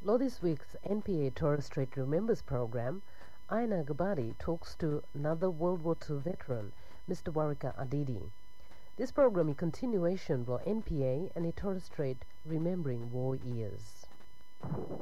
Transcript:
Lo, this week's NPA Torres Strait Remembers program, Aina Gabadi talks to another World War II veteran, Mr. Warika Adidi. This program is continuation of NPA and a Torres Strait Remembering War Years.